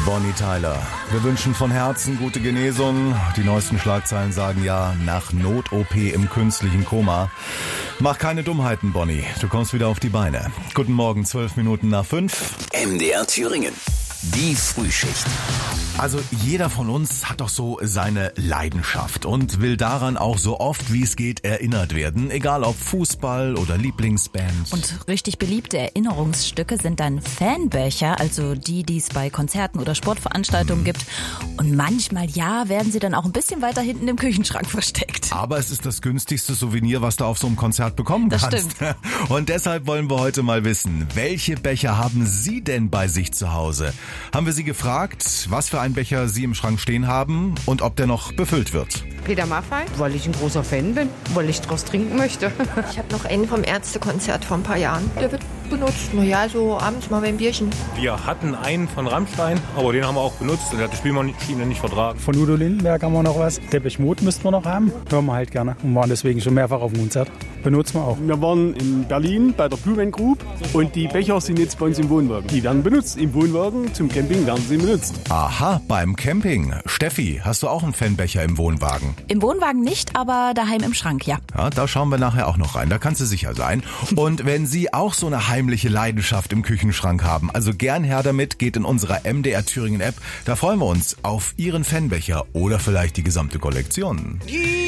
Bonnie Tyler. Wir wünschen von Herzen gute Genesung. Die neuesten Schlagzeilen sagen ja, nach Not-OP im künstlichen Koma. Mach keine Dummheiten, Bonnie. Du kommst wieder auf die Beine. Guten Morgen, 12 Minuten nach 5. MDR Thüringen. Die Frühschicht. Also jeder von uns hat doch so seine Leidenschaft und will daran auch so oft wie es geht erinnert werden, egal ob Fußball oder Lieblingsband. Und richtig beliebte Erinnerungsstücke sind dann Fanböcher, also die es bei Konzerten oder Sportveranstaltungen gibt. Und manchmal, werden sie dann auch ein bisschen weiter hinten im Küchenschrank versteckt. Aber es ist das günstigste Souvenir, was du auf so einem Konzert bekommen kannst. Das stimmt. Und deshalb wollen wir heute mal wissen, welche Becher haben Sie denn bei sich zu Hause? Haben wir Sie gefragt, was für ein Becher Sie im Schrank stehen haben und ob der noch befüllt wird. Peter Maffay, weil ich ein großer Fan bin, weil ich draus trinken möchte. Ich habe noch einen vom Ärztekonzert vor ein paar Jahren. Der wird benutzt, so abends mal beim Bierchen. Wir hatten einen von Rammstein, aber den haben wir auch benutzt. Der hat die Spielmaschine nicht vertragen. Von Udo Lindenberg haben wir noch was. Depeche Mode müssten wir noch haben. Hören wir halt gerne und waren deswegen schon mehrfach auf dem Konzert. Benutzen wir auch. Wir waren in Berlin bei der Blumen Group und die Becher sind jetzt bei uns im Wohnwagen. Die werden benutzt. Im Wohnwagen zum Camping werden sie benutzt. Aha, beim Camping. Steffi, hast du auch einen Fanbecher im Wohnwagen? Im Wohnwagen nicht, aber daheim im Schrank, ja. Ja, da schauen wir nachher auch noch rein, da kannst du sicher sein. Und wenn Sie auch so eine heimliche Leidenschaft im Küchenschrank haben, also gern her damit, geht in unserer MDR Thüringen App. Da freuen wir uns auf Ihren Fanbecher oder vielleicht die gesamte Kollektion.